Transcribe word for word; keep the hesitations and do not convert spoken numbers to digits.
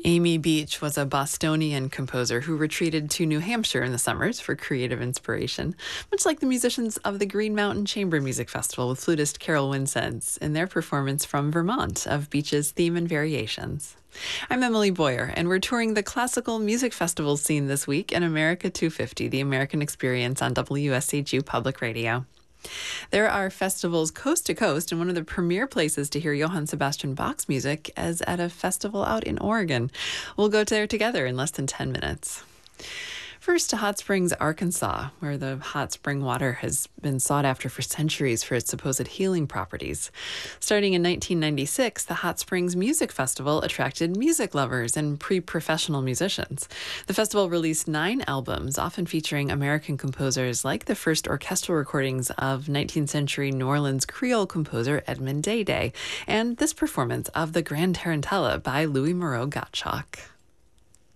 Amy Beach was a Bostonian composer who retreated to New Hampshire in the summers for creative inspiration, much like the musicians of the Green Mountain Chamber Music Festival with flutist Carol Winsense in their performance from Vermont of Beach's Theme and Variations. I'm Emily Boyer, and we're touring the classical music festival scene this week in America two fifty, the American Experience on W S H U Public Radio. There are festivals coast to coast, and one of the premier places to hear Johann Sebastian Bach's music is at a festival out in Oregon. We'll go there together in less than ten minutes. First to Hot Springs, Arkansas, where the hot spring water has been sought after for centuries for its supposed healing properties. Starting in nineteen ninety-six, the Hot Springs Music Festival attracted music lovers and pre-professional musicians. The festival released nine albums, often featuring American composers like the first orchestral recordings of nineteenth century New Orleans Creole composer Edmond Day Day, and this performance of the Grand Tarantella by Louis Moreau Gottschalk.